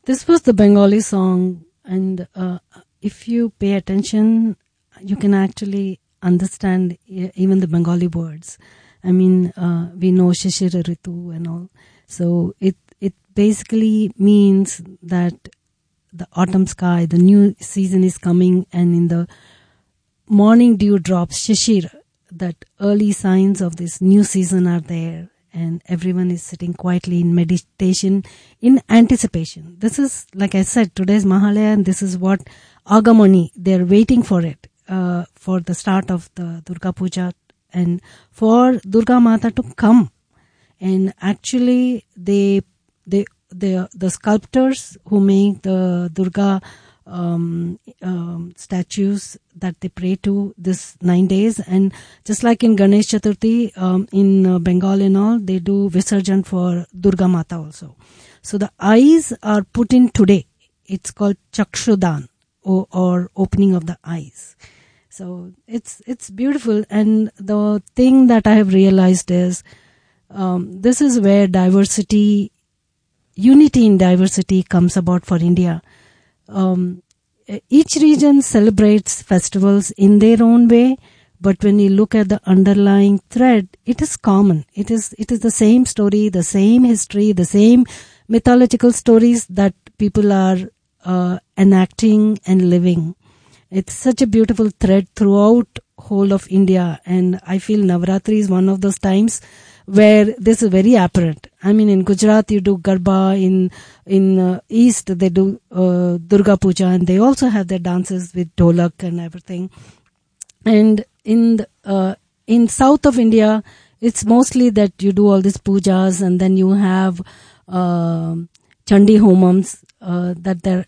This was the Bengali song, and if you pay attention, you can actually understand even the Bengali words. I mean, we know Shishira Ritu and all. So it basically means that the autumn sky, the new season is coming, and in the morning dew drops, Shishir, that early signs of this new season are there, and everyone is sitting quietly in meditation, in anticipation. This is, like I said, today's Mahalaya, and this is what Agamani, they're waiting for it, for the start of the Durga Puja, and for Durga Mata to come. And actually, the sculptors who make the Durga statues that they pray to this 9 days, and just like in Ganesh Chaturthi in Bengal and all, they do Visarjan for Durga Mata also. So the eyes are put in today. It's called Chakshudan, or opening of the eyes. So it's beautiful. And the thing that I have realized is this is where unity in diversity comes about for India. Each region celebrates festivals in their own way, but when you look at the underlying thread, it is common. It is the same story, the same history, the same mythological stories that people are enacting and living. It's such a beautiful thread throughout whole of India, and I feel Navratri is one of those times where this is very apparent. I mean, in Gujarat you do Garba, in East they do Durga Puja, and they also have their dances with Dholak and everything. And in South of India, it's mostly that you do all these pujas, and then you have Chandi Homams that they're